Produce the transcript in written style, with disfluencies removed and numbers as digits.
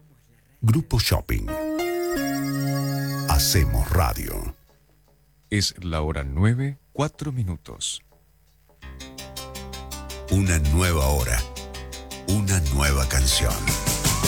Grupo Shopping. Hacemos radio. Es la hora 9:04. Una nueva hora. Una nueva canción.